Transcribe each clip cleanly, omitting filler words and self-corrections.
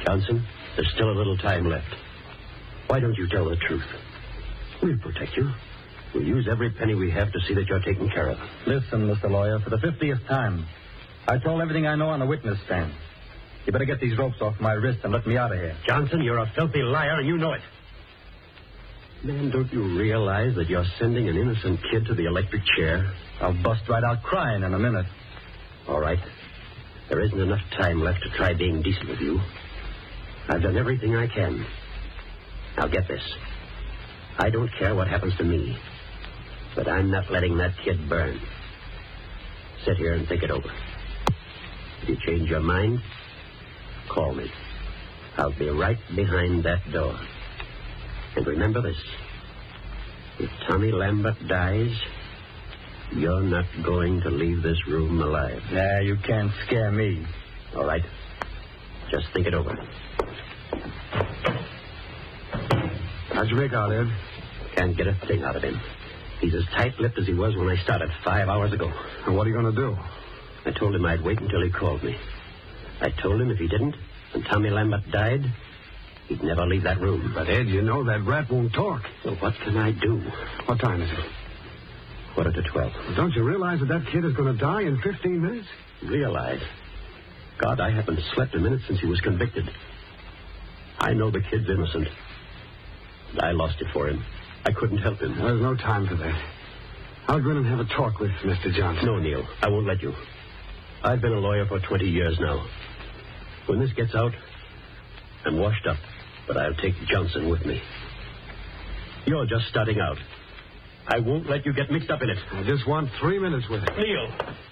Johnson, there's still a little time left. Why don't you tell the truth? We'll protect you. We'll use every penny we have to see that you're taken care of. Listen, Mr. Lawyer, for the 50th time, I told everything I know on the witness stand. You better get these ropes off my wrist and let me out of here. Johnson, you're a filthy liar, and you know it. Man, don't you realize that you're sending an innocent kid to the electric chair? I'll bust right out crying in a minute. All right. There isn't enough time left to try being decent with you. I've done everything I can. Now get this. I don't care what happens to me, but I'm not letting that kid burn. Sit here and think it over. If you change your mind, call me. I'll be right behind that door. And remember this. If Tommy Lambert dies, you're not going to leave this room alive. Nah, you can't scare me. All right. Just think it over. How'd you make out, Ed? Can't get a thing out of him. He's as tight-lipped as he was when I started 5 hours ago. And what are you going to do? I told him I'd wait until he called me. I told him if he didn't, and Tommy Lambert died, he'd never leave that room. But, Ed, you know that rat won't talk. So what can I do? What time is it? 11:45. Don't you realize that kid is going to die in 15 minutes? Realize? God, I haven't slept a minute since he was convicted. I know the kid's innocent. I lost it for him. I couldn't help him. There's no time for that. I'll go in and have a talk with Mr. Johnson. No, Neil. I won't let you. I've been a lawyer for 20 years now. When this gets out, I'm washed up, but I'll take Johnson with me. You're just starting out. I won't let you get mixed up in it. I just want 3 minutes with it. Neil.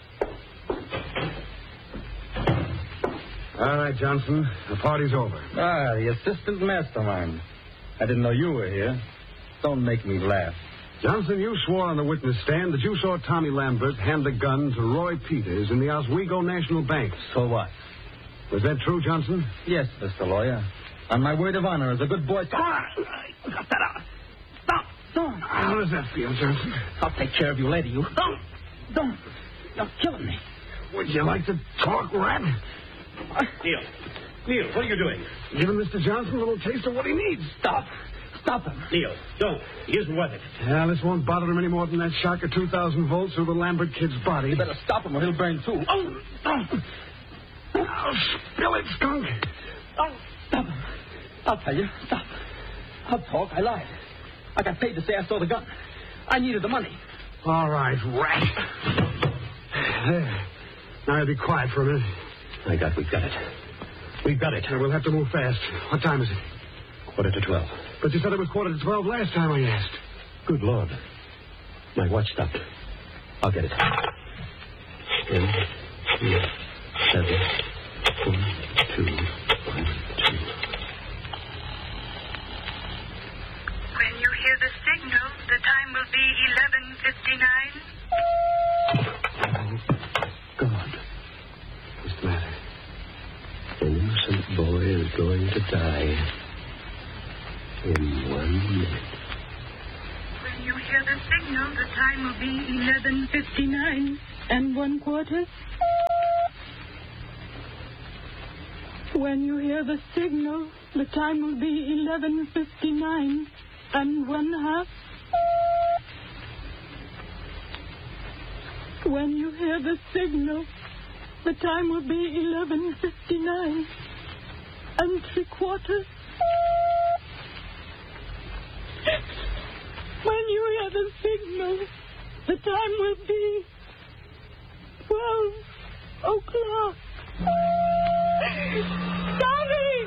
All right, Johnson. The party's over. Ah, the assistant mastermind. I didn't know you were here. Don't make me laugh. Johnson, you swore on the witness stand that you saw Tommy Lambert hand a gun to Roy Peters in the Oswego National Bank. So what? Was that true, Johnson? Yes, Mr. Lawyer. On my word of honor as a good boy. Come on. Cut that out. Stop. Don't. How does that feel, Johnson? I'll take care of you later, you. Don't. You're killing me. Would you like to talk, rat? Neil, what are you doing? Giving Mr. Johnson a little taste of what he needs. Stop him. Neil, don't. He isn't worth it. Yeah, this won't bother him any more than that shock of 2,000 volts through the Lambert kid's body. You better stop him or he'll burn too. I'll spill it, skunk. Stop him. I'll tell you. Stop. I'll talk. I lied. I got paid to say I saw the gun. I needed the money. All right, rat. There. Now you be quiet for a minute. We've got it. We've got it. We'll have to move fast. What time is it? 11:45. But you said it was 11:45 last time I asked. Good Lord. My watch stopped. I'll get it. 10, 9, 7, 1, 2, 1, 2. When you hear the signal, the time will be 11:59. Oh, God. What's the matter? An innocent boy is going to die in 1 minute. When you hear the signal, the time will be 11:59 and 1/4. When you hear the signal, the time will be 11:59 and 1/2. When you hear the signal, the time will be 11:59 and 3/4. When you hear the signal, the time will be 12 o'clock. Tommy!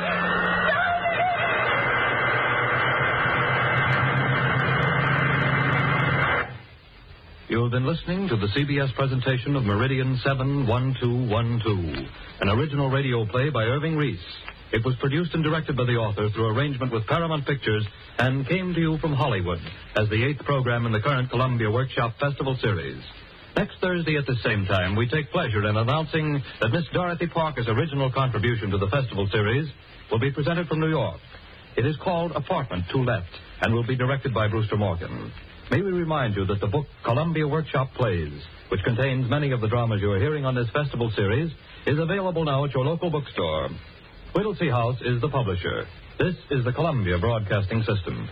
You've been listening to the CBS presentation of Meridian 71212, an original radio play by Irving Reese. It was produced and directed by the author through arrangement with Paramount Pictures and came to you from Hollywood as the 8th program in the current Columbia Workshop Festival series. Next Thursday at the same time, we take pleasure in announcing that Miss Dorothy Parker's original contribution to the festival series will be presented from New York. It is called Apartment to Let and will be directed by Brewster Morgan. May we remind you that the book Columbia Workshop Plays, which contains many of the dramas you are hearing on this festival series, is available now at your local bookstore. Whittlesey House is the publisher. This is the Columbia Broadcasting System.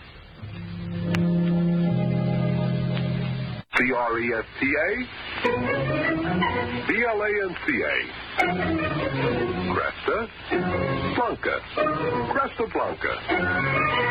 CRESTA, BLANCA, Cresta Blanca, Cresta Blanca.